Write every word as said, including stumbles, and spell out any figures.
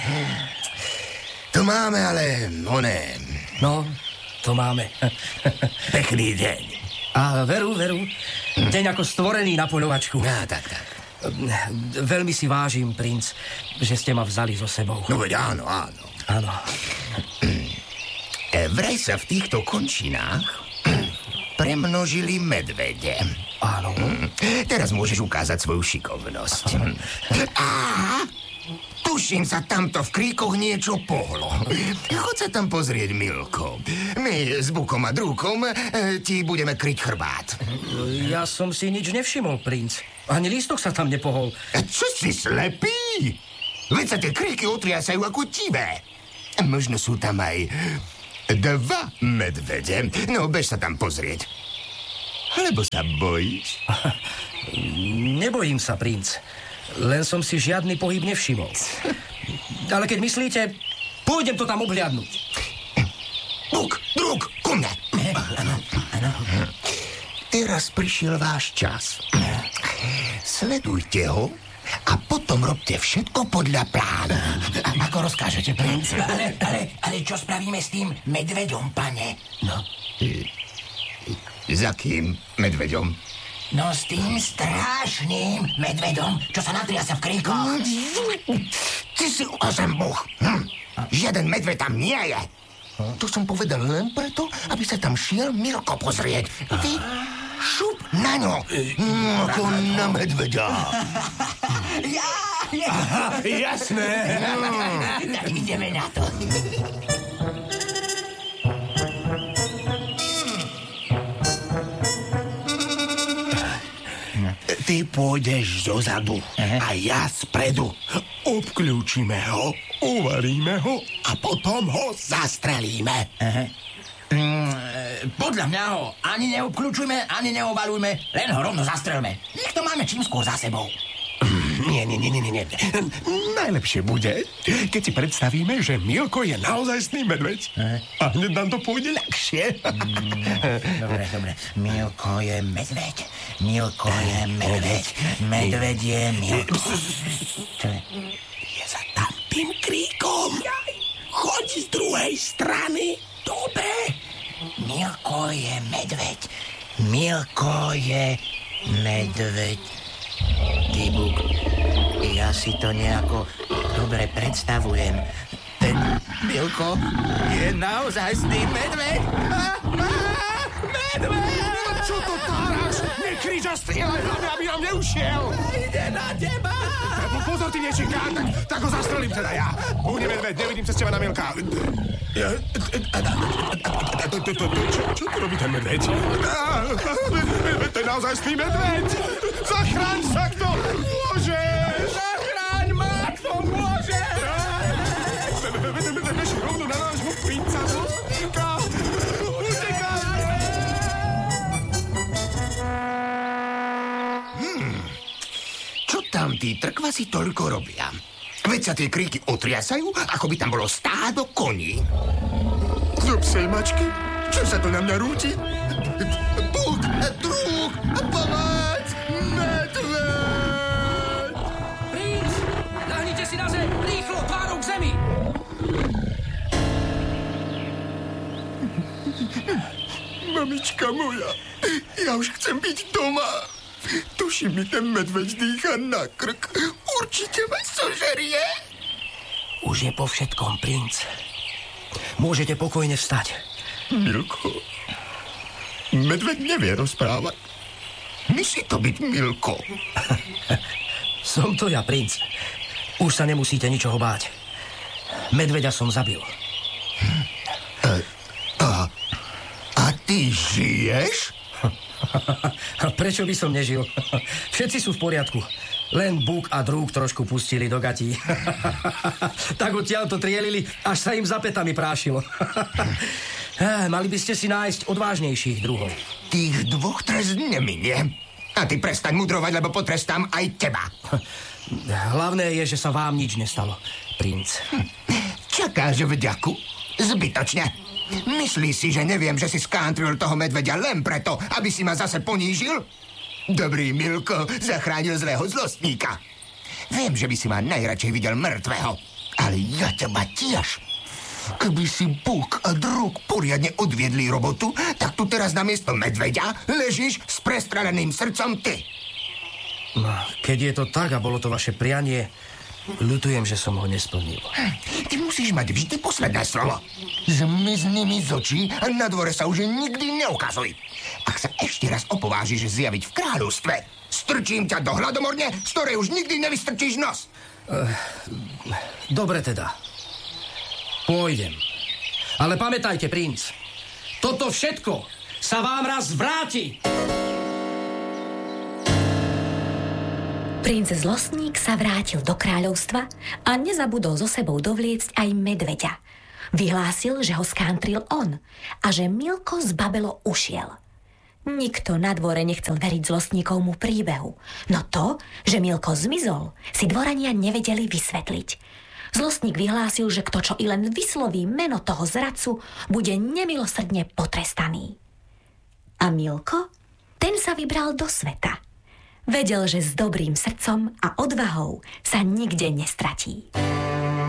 To máme, ale oné... No, to máme. Pekný deň. A veru, veru. Deň ako stvorený na poľovačku. Á, tak, tak. Veľmi si vážim, princ, že ste ma vzali so sebou. No veď áno, áno. Áno. Vraj sa v týchto končinách premnožili medvede. Áno. Teraz môžeš ukázať svoju šikovnosť. Á, tuším sa tamto v kríkoch niečo pohlo. Choď sa tam pozrieť, Milko. My s Bukom a Drúkom e, ti budeme kryť chrbát. Ja som si nič nevšimol, princ. Ani lístok sa tam nepohol. Čo si slepý? Veď sa tie kríky otriasajú ako tivé. Možno sú tam aj dva medvede. No, bež sa tam pozrieť. Alebo sa bojíš? Nebojím sa, princ. Len som si žiadny pohyb nevšimol. Ale keď myslíte, pôjdem to tam obhliadnúť. Buk, Drúk, ku mne. Áno, áno. Teraz prišiel váš čas. Sledujte ho a potom robte všetko podľa plánu. A ako rozkážete, princ? Ale, ale, ale čo spravíme s tým medveďom, pane? No. Za kým medveďom? No s tým strašným medvedom, čo sa natriasa v kríkoch. Ty si ozembuch. Hm. Žiaden medved tam nie je. To som povedal len preto, aby sa tam šiel Milko pozrieť. Ty šup na ňo. Hm, ako na medveďa. Ja, ja. Jasné. Tak ideme na to. Ty pôjdeš zozadu a ja spredu. Obklúčime ho, uvaríme ho a potom ho zastrelíme. Aha. Mm, podľa mňa ho ani neobklúčujme, ani neovalujme, len ho rovno zastrelme. Nech to máme čím skôr za sebou. Nie, nie, nie, nie, nie. Najlepšie bude, keď si predstavíme, že Milko je naozajstný medveď. A hneď nám to pôjde ľahšie. Dobre, dobre. Milko je medveď. Milko je medveď. Medveď je Milko. Čo je? Je za tam tým kríkom. Choď z druhej strany. Dobre. Milko je medveď. Milko je medveď. Ty, Buk, ja si to nejako dobre predstavujem. Ten Milko je naozajstný medveď. Medveď! Čo to táraš? Nekrič a strieľaj hlavne, aby nám neušiel. Ide na teba! Pozor, ty nečíká, tak, tak ho zastrelím teda ja. Uhne medveď, nevidím cez teba na Milka. Čo tu robí ten medveď? To je naozajstný medveď. Zachráň sa, kto môžeš. Zachráň ma, kto môžeš. Bež rovno na nášho princa. Utíka. Utíka. Čo tam tí trkvasi toľko robia? Veď sa tie kríky otriasajú, ako by tam bolo stádo koní. Do psej mačky? Čo sa to na mňa rúti? Buk, Drúk, pomoc! Medveď! Princ, ľahnite si na zem, rýchlo, tvárou k zemi. Mamička moja, ja už chcem byť doma. Tuším, mi ten medveď dýcha na krk. Určite ma sožerie. Už je po všetkom, princ. Môžete pokojne vstať. Milko, medveď nevie rozprávať. Musí to byť Milko. Som to ja, princ. Už sa nemusíte ničoho báť. Medveďa som zabil. A, a, a ty žiješ? A prečo by som nežil? Všetci sú v poriadku. Len Buk a Drúk trošku pustili do gatí. Tak odtiaľ to trielili, až sa im za pätami prášilo. Mali by ste si nájsť odvážnejších druhov. Tých dvoch trest neminie. A ty prestaň mudrovať, lebo potrestám aj teba. Hlavné je, že sa vám nič nestalo, princ. Čakáš vďaku? Zbytočne. Myslíš si, že neviem, že si skántril toho medveďa len preto, aby si ma zase ponížil? Dobrý Milko zachránil zlého zlostníka. Viem, že by si ma najradšej videl mŕtvého. Ale ja teba tiež. Keby si Buk a Druk poriadne odviedli robotu, tak tu teraz namiesto medveďa ležíš s prestreleným srdcom ty. No, keď je to tak a bolo to vaše prianie, ľutujem, že som ho nesplnil. Ty musíš mať vždy posledné slovo. Zmizni mi z očí a na dvore sa už nikdy neukazuj. Ak sa ešte raz opovážiš zjaviť v kráľovstve, strčím ťa do hladomorne, z ktorej už nikdy nevystrčíš nos. Uh, dobre teda. Pôjdem. Ale pamätajte, princ, toto všetko sa vám raz vráti. Princ Zlostník sa vrátil do kráľovstva a nezabudol so sebou dovliecť aj medveďa. Vyhlásil, že ho skántril on a že Milko z Babelo ušiel. Nikto na dvore nechcel veriť Zlostníkovmu príbehu, no to, že Milko zmizol, si dvorania nevedeli vysvetliť. Zlostník vyhlásil, že kto čo i len vysloví meno toho zradcu, bude nemilosrdne potrestaný. A Milko? Ten sa vybral do sveta. Vedel, že s dobrým srdcom a odvahou sa nikde nestratí.